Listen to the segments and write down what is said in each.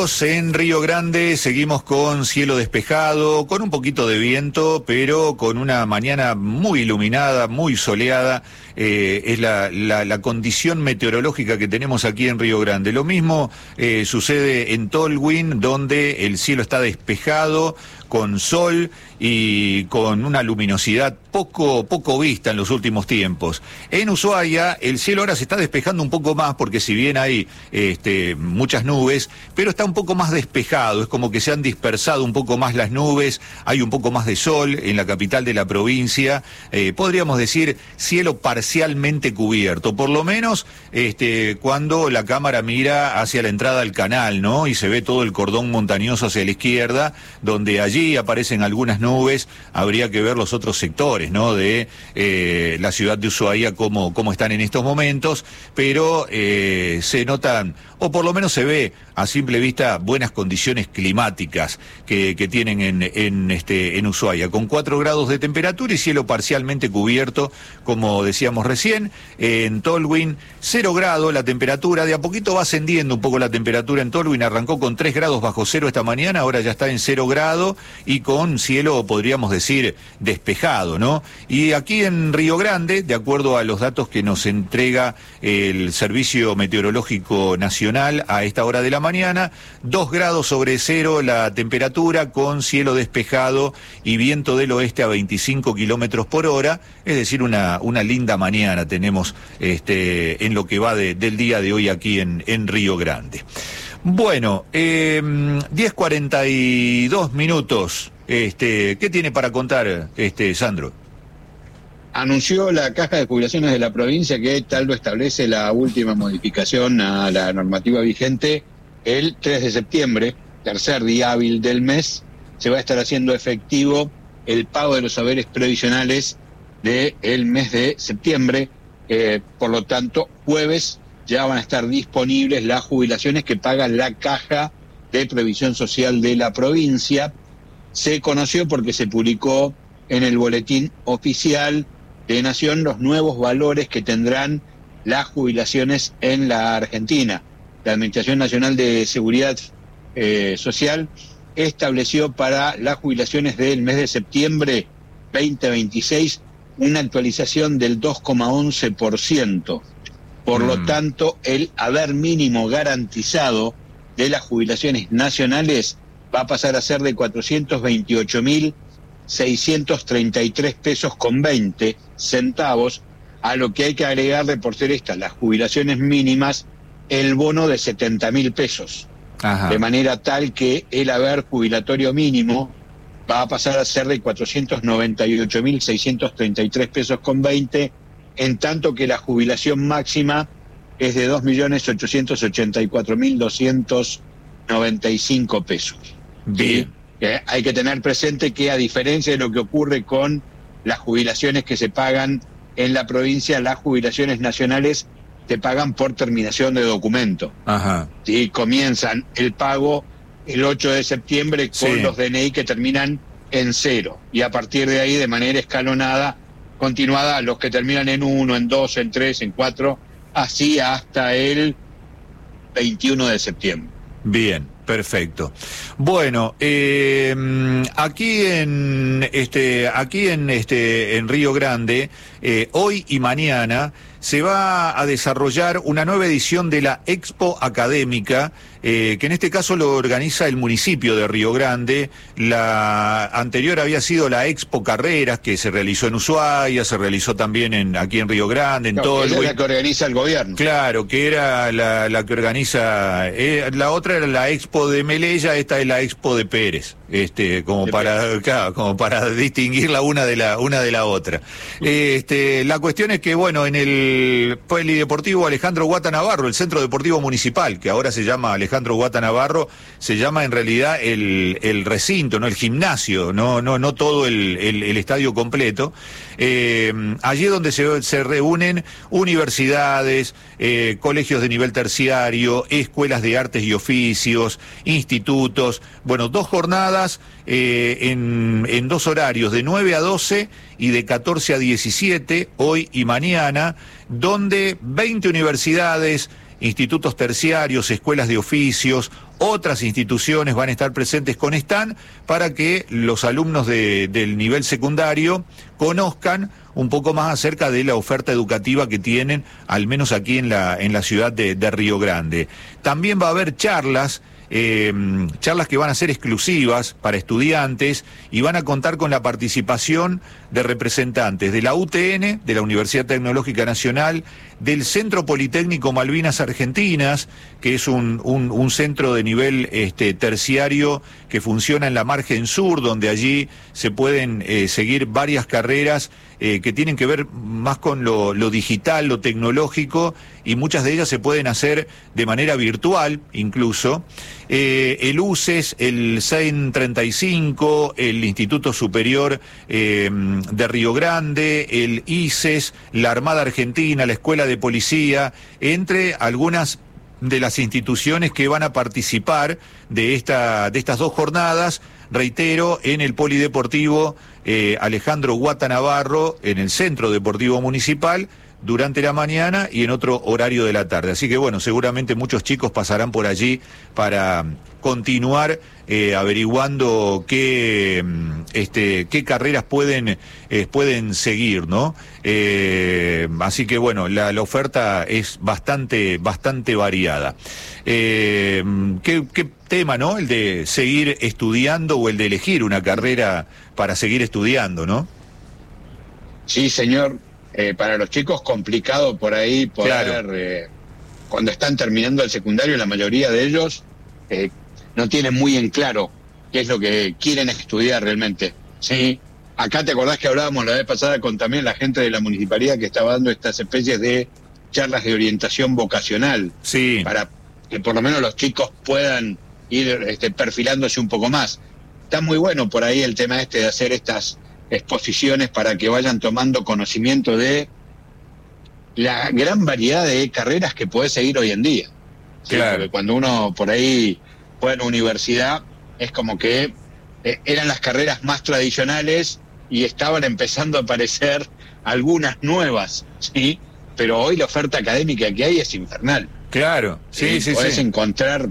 minutos en Río Grande, seguimos con cielo despejado, con un poquito de viento, pero con una mañana muy iluminada, muy soleada. Es la condición meteorológica que tenemos aquí en Río Grande. Lo mismo sucede en Tolwyn, donde el cielo está despejado, con sol y con una luminosidad poco vista en los últimos tiempos. En Ushuaia el cielo ahora se está despejando un poco más, porque si bien hay muchas nubes, pero está un poco más despejado, es como que se han dispersado un poco más las nubes, hay un poco más de sol en la capital de la provincia, podríamos decir cielo parcialmente cubierto, por lo menos cuando la cámara mira hacia la entrada al canal, ¿no? Y se ve todo el cordón montañoso hacia la izquierda, donde allí aparecen algunas nubes. Habría que ver los otros sectores, ¿no?, de la ciudad de Ushuaia, cómo están en estos momentos, pero se notan, o por lo menos se ve a simple vista, buenas condiciones climáticas que tienen en Ushuaia, con 4 grados de temperatura y cielo parcialmente cubierto, como decíamos recién. En Tolwyn 0 grados la temperatura, de a poquito va ascendiendo un poco la temperatura en Tolwyn, arrancó con 3 grados bajo cero esta mañana, ahora ya está en 0 grado y con cielo, podríamos decir, despejado, ¿no? Y aquí en Río Grande, de acuerdo a los datos que nos entrega el Servicio Meteorológico Nacional a esta hora de la mañana, 2 grados sobre cero la temperatura, con cielo despejado y viento del oeste a 25 kilómetros por hora, es decir, una linda mañana tenemos en lo que va del día de hoy aquí en Río Grande. Bueno, 10:42 minutos. ¿Qué tiene para contar, Sandro? Anunció la Caja de Jubilaciones de la provincia que tal lo establece la última modificación a la normativa vigente. El 3 de septiembre, tercer día hábil del mes, se va a estar haciendo efectivo el pago de los saberes previsionales del mes de septiembre. Por lo tanto, jueves ya van a estar disponibles las jubilaciones que paga la Caja de Previsión Social de la provincia. Se conoció porque se publicó en el Boletín Oficial de Nación los nuevos valores que tendrán las jubilaciones en la Argentina. La Administración Nacional de Seguridad Social estableció para las jubilaciones del mes de septiembre 2026 una actualización del 2,11%. Por lo tanto, el haber mínimo garantizado de las jubilaciones nacionales va a pasar a ser de 428.633 pesos con 20 centavos, a lo que hay que agregarle, por ser estas las jubilaciones mínimas, el bono de 70.000 pesos. Ajá. De manera tal que el haber jubilatorio mínimo va a pasar a ser de 498.633 pesos con 20, en tanto que la jubilación máxima es de 2.854.295 pesos. Bien. Hay que tener presente que, a diferencia de lo que ocurre con las jubilaciones que se pagan en la provincia, las jubilaciones nacionales te pagan por terminación de documento. Ajá. ¿Sí? Comienzan el pago el 8 de septiembre con los DNI que terminan en 0, y a partir de ahí, de manera escalonada, continuada, los que terminan en 1, en 2, en 3, en 4, así hasta el 21 de septiembre. Bien, perfecto. Bueno, aquí en Río Grande, hoy y mañana se va a desarrollar una nueva edición de la Expo Académica, que en este caso lo organiza el municipio de Río Grande. La anterior había sido la Expo Carreras, que se realizó en Ushuaia, se realizó también aquí en Río Grande, en todo. Esa es la que organiza el gobierno. Claro, que era la que organiza, la otra era la Expo de Melella, esta es la Expo de Pérez, como para distinguirla una de la otra. La cuestión es que, bueno, en el Polideportivo Alejandro Guata Navarro, el Centro Deportivo Municipal, que ahora se llama Alejandro Guata Navarro, se llama en realidad el recinto, no el gimnasio, no todo el estadio completo. Allí donde se reúnen universidades, colegios de nivel terciario, escuelas de artes y oficios, institutos. Bueno, 2 jornadas en 2 horarios, de 9 a 12 y de 14 a 17, hoy y mañana, donde 20 universidades, institutos terciarios, escuelas de oficios, otras instituciones van a estar presentes con stand para que los alumnos del nivel secundario conozcan un poco más acerca de la oferta educativa que tienen, al menos aquí en la ciudad de Río Grande. También va a haber charlas que van a ser exclusivas para estudiantes y van a contar con la participación de representantes de la UTN, de la Universidad Tecnológica Nacional, del Centro Politécnico Malvinas Argentinas, que es un centro de nivel terciario que funciona en la margen sur, donde allí se pueden seguir varias carreras que tienen que ver más con lo digital, lo tecnológico, y muchas de ellas se pueden hacer de manera virtual incluso. El UCES, el CEN 35, el Instituto Superior de Río Grande, el ICES, la Armada Argentina, la Escuela de Policía, entre algunas de las instituciones que van a participar de estas dos jornadas, reitero, en el Polideportivo Alejandro Guata Navarro, en el Centro Deportivo Municipal, durante la mañana y en otro horario de la tarde. Así que bueno, seguramente muchos chicos pasarán por allí para continuar averiguando qué carreras pueden seguir, ¿no? Así que bueno, la oferta es bastante variada. ¿Qué tema, ¿no? El de seguir estudiando o el de elegir una carrera para seguir estudiando, ¿no? Sí, señor. Para los chicos complicado por ahí poder, claro. Cuando están terminando el secundario, la mayoría de ellos no tienen muy en claro qué es lo que quieren estudiar realmente. Sí, acá te acordás que hablábamos la vez pasada con también la gente de la municipalidad que estaba dando estas especies de charlas de orientación vocacional, sí, para que por lo menos los chicos puedan ir perfilándose un poco más. Está muy bueno por ahí el tema de hacer estas exposiciones para que vayan tomando conocimiento de la gran variedad de carreras que puede seguir hoy en día. ¿Sí? Claro. Porque cuando uno por ahí fue a la universidad, es como que eran las carreras más tradicionales y estaban empezando a aparecer algunas nuevas, ¿sí? Pero hoy la oferta académica que hay es infernal. Claro, sí. Podés encontrar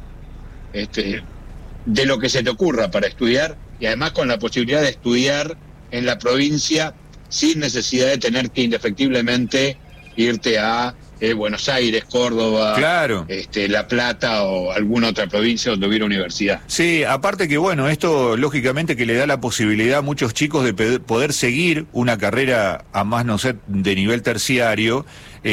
de lo que se te ocurra para estudiar, y además con la posibilidad de estudiar en la provincia sin necesidad de tener que indefectiblemente irte a Buenos Aires, Córdoba, claro, La Plata o alguna otra provincia donde hubiera universidad. Sí, aparte que bueno, esto lógicamente que le da la posibilidad a muchos chicos de poder seguir una carrera, a más no ser de nivel terciario,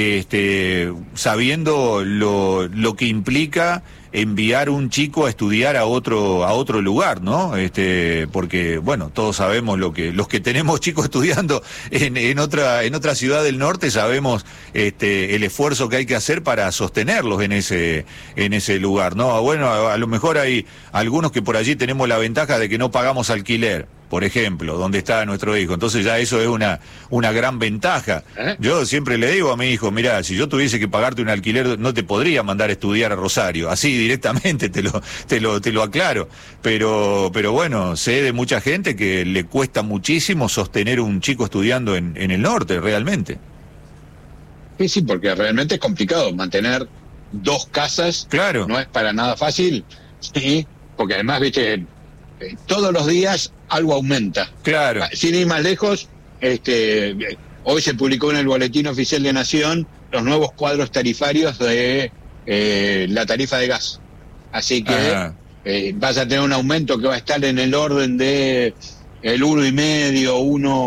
sabiendo lo que implica enviar un chico a estudiar a otro lugar, ¿no? Porque bueno, todos sabemos los que tenemos chicos estudiando en otra ciudad del norte, sabemos el esfuerzo que hay que hacer para sostenerlos en ese lugar, ¿no? Bueno, a lo mejor hay algunos que por allí tenemos la ventaja de que no pagamos alquiler, por ejemplo, donde está nuestro hijo. Entonces ya eso es una gran ventaja. Yo siempre le digo a mi hijo, mirá, si yo tuviese que pagarte un alquiler, no te podría mandar a estudiar a Rosario, así directamente te lo aclaro. Pero bueno, sé de mucha gente que le cuesta muchísimo sostener un chico estudiando en el norte, realmente. Sí, porque realmente es complicado mantener dos casas. Claro. No es para nada fácil, sí, porque además, viste, todos los días algo aumenta. Claro. Sin ir más lejos, hoy se publicó en el Boletín Oficial de Nación los nuevos cuadros tarifarios de la tarifa de gas. Así que vas a tener un aumento que va a estar en el orden de el 1,5,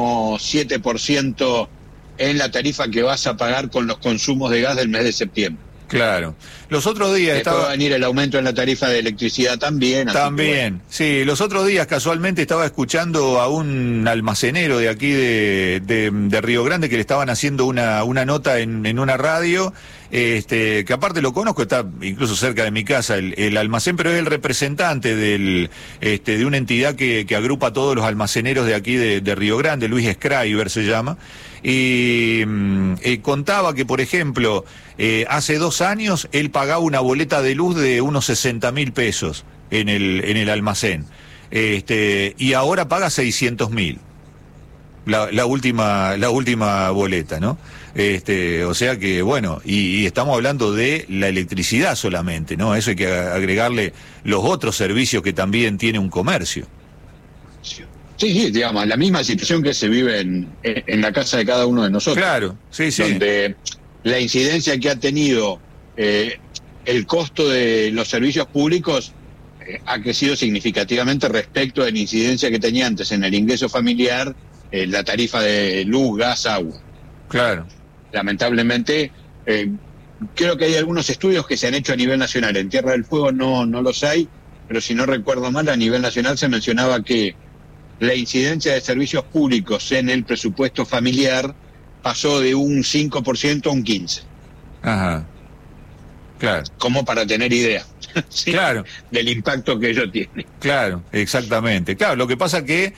1,7% en la tarifa que vas a pagar con los consumos de gas del mes de septiembre. Claro. Los otros días va a venir el aumento en la tarifa de electricidad también. También, bueno. Sí. Los otros días casualmente estaba escuchando a un almacenero de aquí de Río Grande que le estaban haciendo una nota en una radio, que aparte lo conozco, está incluso cerca de mi casa el almacén, pero es el representante de una entidad que agrupa a todos los almaceneros de aquí de Río Grande, Luis Schreiber se llama, y contaba que, por ejemplo, hace 2 años él pagaba una boleta de luz de unos 60.000 pesos en el almacén, y ahora paga 600.000, la última boleta, ¿no? O sea que, bueno, y estamos hablando de la electricidad solamente, ¿no? A eso hay que agregarle los otros servicios que también tiene un comercio. Sí, digamos, la misma situación que se vive en la casa de cada uno de nosotros. Claro, sí. Donde la incidencia que ha tenido el costo de los servicios públicos ha crecido significativamente respecto de la incidencia que tenía antes en el ingreso familiar, la tarifa de luz, gas, agua. Claro. Lamentablemente, creo que hay algunos estudios que se han hecho a nivel nacional. En Tierra del Fuego no los hay, pero si no recuerdo mal, a nivel nacional se mencionaba que la incidencia de servicios públicos en el presupuesto familiar pasó de un 5% a un 15%. Ajá. Claro. Como para tener idea. ¿Sí? Claro. Del impacto que ello tiene. Claro, exactamente. Claro, lo que pasa que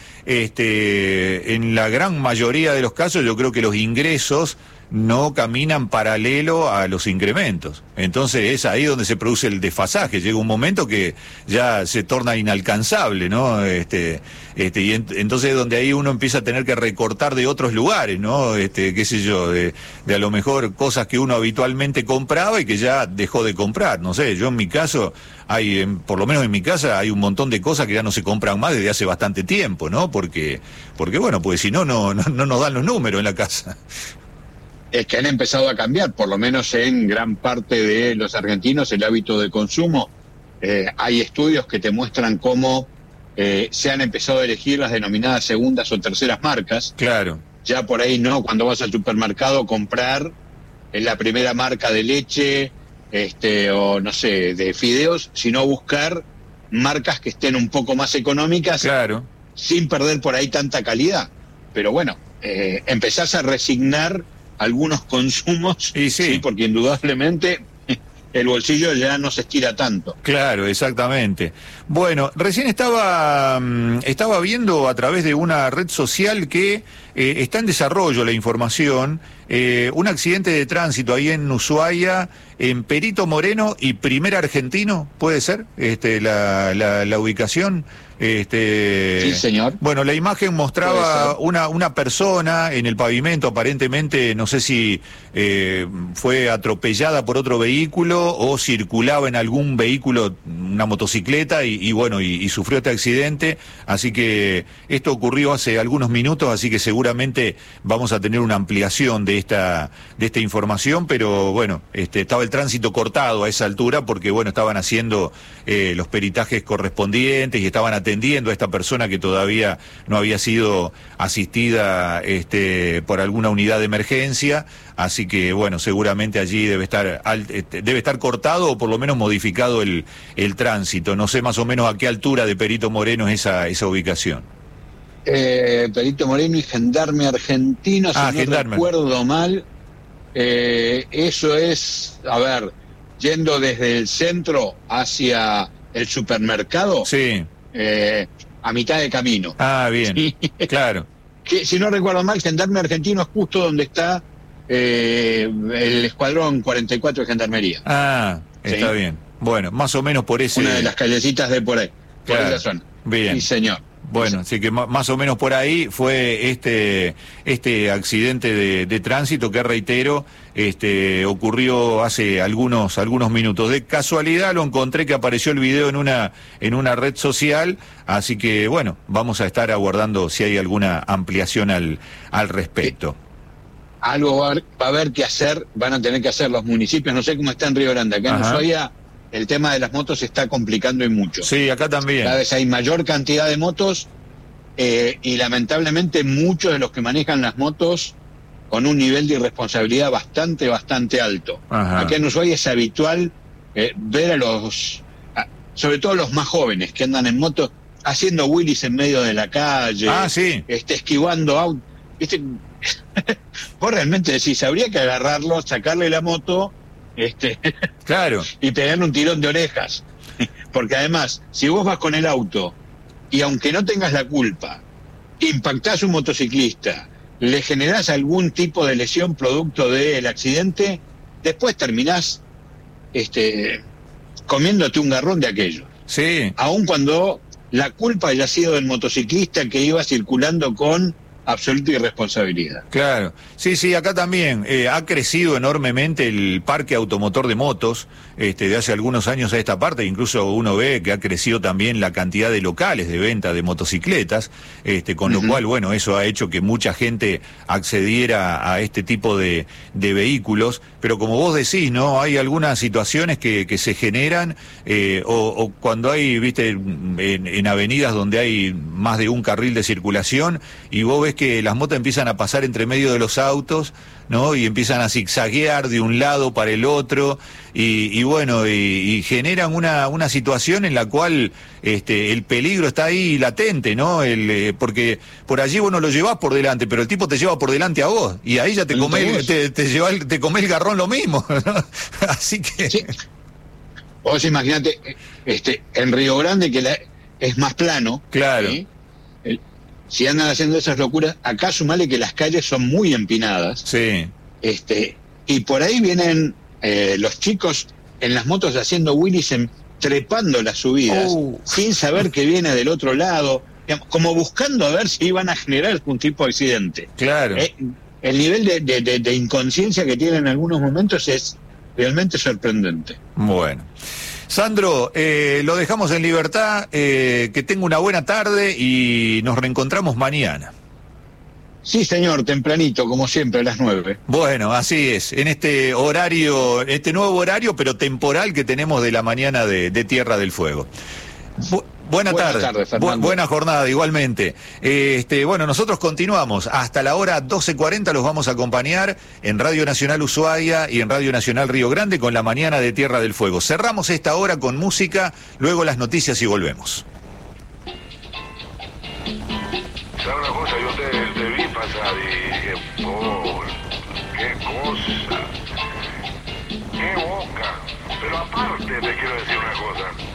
en la gran mayoría de los casos yo creo que los ingresos no caminan paralelo a los incrementos. Entonces es ahí donde se produce el desfasaje. Llega un momento que ya se torna inalcanzable, ¿no? Entonces es donde ahí uno empieza a tener que recortar de otros lugares, ¿no? Qué sé yo, de a lo mejor cosas que uno habitualmente compraba y que ya dejó de comprar. No sé, yo en mi caso por lo menos en mi casa hay un montón de cosas que ya no se compran más desde hace bastante tiempo, ¿no? Porque bueno, pues si no nos dan los números en la casa. Es que han empezado a cambiar, por lo menos en gran parte de los argentinos, el hábito de consumo. Hay estudios que te muestran cómo se han empezado a elegir las denominadas segundas o terceras marcas. Claro. Ya por ahí no, cuando vas al supermercado comprar la primera marca de leche, o no sé, de fideos, sino buscar marcas que estén un poco más económicas, claro, sin perder por ahí tanta calidad. Pero bueno, empezás a resignar algunos consumos, sí, porque indudablemente el bolsillo ya no se estira tanto. Claro, exactamente. Bueno, recién estaba viendo a través de una red social que está en desarrollo la información, un accidente de tránsito ahí en Ushuaia, en Perito Moreno y Primer Argentino, ¿puede ser? La ubicación. Sí, señor. Bueno, la imagen mostraba una persona en el pavimento, aparentemente, no sé si fue atropellada por otro vehículo o circulaba en algún vehículo, una motocicleta, y sufrió este accidente. Así que esto ocurrió hace algunos minutos, así que seguramente vamos a tener una ampliación de esta información, pero bueno, estaba el tránsito cortado a esa altura porque, bueno, estaban haciendo los peritajes correspondientes y estaban atendiendo a esta persona que todavía no había sido asistida por alguna unidad de emergencia, así que bueno, seguramente allí debe estar cortado o por lo menos modificado el tránsito. No sé más o menos a qué altura de Perito Moreno es esa ubicación. Perito Moreno y Gendarme Argentino, si no recuerdo mal, eso es, a ver, yendo desde el centro hacia el supermercado. Sí. A mitad de camino. Ah, bien, sí. Claro. Que, si no recuerdo mal, Gendarme Argentino es justo donde está el Escuadrón 44 de Gendarmería. Ah, está bien. Bueno, más o menos por ese... Una de las callecitas de por ahí, por esa zona. Bien. Sí, señor. Bueno, así que más o menos por ahí fue este accidente de tránsito que, reitero, ocurrió hace algunos minutos. De casualidad lo encontré que apareció el video en una red social, así que bueno, vamos a estar aguardando si hay alguna ampliación al respecto. Algo va a haber que hacer, van a tener que hacer los municipios, no sé cómo está en Río Grande, acá en Ushuaia el tema de las motos se está complicando y mucho. Sí, acá también. Cada vez hay mayor cantidad de motos y lamentablemente muchos de los que manejan las motos con un nivel de irresponsabilidad bastante alto. Acá en Ushuaia es habitual ver sobre todo los más jóvenes que andan en moto haciendo wheelies en medio de la calle, esquivando autos. ¿Viste? Vos realmente decís, habría que agarrarlo, sacarle la moto, claro, y pegarle un tirón de orejas, porque además si vos vas con el auto y aunque no tengas la culpa impactás a un motociclista, le generás algún tipo de lesión producto del accidente, después terminás comiéndote un garrón de aquello, sí, aun cuando la culpa haya sido del motociclista que iba circulando con absoluta irresponsabilidad. Claro, sí, sí, acá también ha crecido enormemente el parque automotor de motos, de hace algunos años a esta parte, incluso uno ve que ha crecido también la cantidad de locales de venta de motocicletas, con lo cual, bueno, eso ha hecho que mucha gente accediera a este tipo de vehículos, pero como vos decís, ¿no? Hay algunas situaciones que se generan, o cuando hay, viste, en avenidas donde hay más de un carril de circulación, y vos ves que las motos empiezan a pasar entre medio de los autos, ¿no? Y empiezan a zigzaguear de un lado para el otro, y bueno, y generan una situación en la cual el peligro está ahí latente, ¿no? Porque por allí vos no lo llevás por delante, pero el tipo te lleva por delante a vos, y ahí ya te comés te comés el garrón lo mismo, ¿no? Así que... Sí. Vos imaginate, en Río Grande, que es más plano. Claro. ¿sí? Si andan haciendo esas locuras, acá sumale que las calles son muy empinadas. Sí. Y por ahí vienen los chicos en las motos haciendo wheelies, trepando las subidas, sin saber que viene del otro lado, digamos, como buscando a ver si iban a generar algún tipo de accidente. Claro. El nivel de inconsciencia que tienen en algunos momentos es realmente sorprendente. Bueno. Sandro, lo dejamos en libertad, que tenga una buena tarde y nos reencontramos mañana. Sí, señor, tempranito, como siempre, a las 9. Bueno, así es, en este horario, nuevo horario, pero temporal que tenemos de la mañana de Tierra del Fuego. Buena tarde, buena jornada igualmente. Bueno, nosotros continuamos hasta la hora 12:40, los vamos a acompañar en Radio Nacional Ushuaia y en Radio Nacional Río Grande con la mañana de Tierra del Fuego. Cerramos esta hora con música, luego las noticias y volvemos. ¿Sabes una cosa? Yo te vi pasar y dije, qué cosa, qué boca. Pero aparte te quiero decir una cosa.